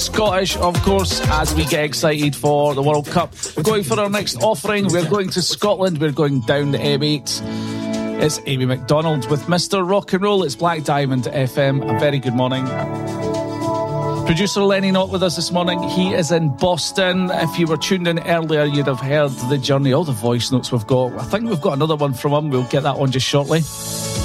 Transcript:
Scottish, of course, as we get excited for the World Cup. We're going for our next offering. We're going to Scotland. We're going down the M8. It's Amy McDonald with Mr. Rock and Roll. It's Black Diamond FM. A very good morning. Producer Lenny not with us this morning. He is in Boston. If you were tuned in earlier, you'd have heard the journey, all the voice notes we've got. I think we've got another one from him. We'll get that on just shortly.